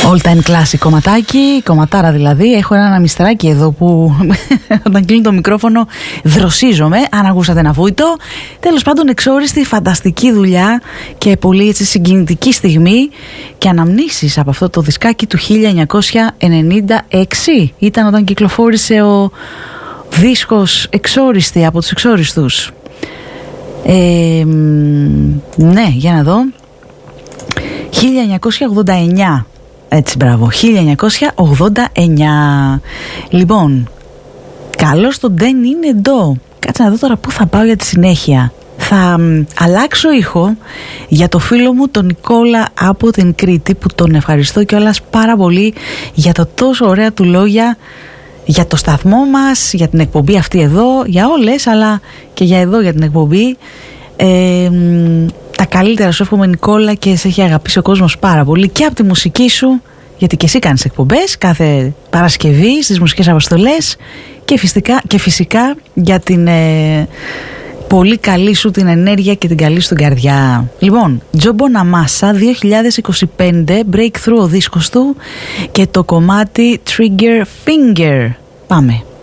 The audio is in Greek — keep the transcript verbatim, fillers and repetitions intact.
All time classic κομματάκι, κομματάρα δηλαδή. Έχω ένα μιστεράκι εδώ που όταν κλείνει το μικρόφωνο δροσίζομαι. Αν ακούσατε ένα βούητο. Τέλος πάντων, εξόριστη φανταστική δουλειά και πολύ έτσι συγκινητική στιγμή και αναμνήσεις από αυτό το δισκάκι του χίλια εννιακόσια ενενήντα έξι. Ήταν όταν κυκλοφόρησε ο δίσκος Εξόριστη από τους Εξόριστους. Ε, ναι, για να δω. χίλια εννιακόσια ογδόντα εννιά. Έτσι, μπράβο, χίλια εννιακόσια ογδόντα εννιά. Λοιπόν, καλώς το δεν είναι ντο. Κάτσε να δω τώρα πού θα πάω για τη συνέχεια. Θα μ, αλλάξω ήχο για το φίλο μου τον Νικόλα από την Κρήτη, που τον ευχαριστώ κιόλας πάρα πολύ για το τόσο ωραία του λόγια για το σταθμό μας, για την εκπομπή αυτή εδώ, για όλες, αλλά και για εδώ, για την εκπομπή. ε, μ, Τα καλύτερα σου εύχομαι, Νικόλα, και σε έχει αγαπήσει ο κόσμος πάρα πολύ και από τη μουσική σου, γιατί και εσύ κάνεις εκπομπές κάθε Παρασκευή στις μουσικές αποστολές, και φυσικά, και φυσικά για την ε, πολύ καλή σου την ενέργεια και την καλή σου την καρδιά. Λοιπόν, Τζο Μποναμάσα δύο χιλιάδες είκοσι πέντε, Breakthrough ο δίσκος του και το κομμάτι Trigger Finger. Πάμε.